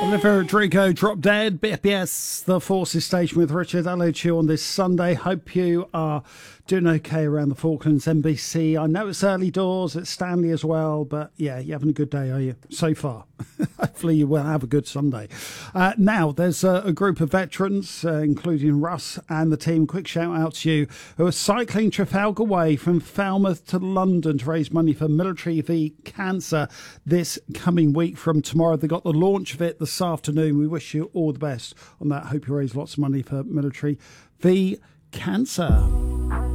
Olivia Rodrigo, Drop Dead, BFBS, The Forces Station with Richard. Hello to you on this Sunday. Hope you are doing okay around the Falklands, NBC. I know it's early doors at Stanley as well, but yeah, you're having a good day, are you? So far. Hopefully you will have a good Sunday. Now, there's a group of veterans, including Russ and the team. Quick shout out to you, who are cycling Trafalgar Way from Falmouth to London to raise money for Military v Cancer this coming week from tomorrow. They got the launch of it this afternoon. We wish you all the best on that. Hope you raise lots of money for Military v Cancer.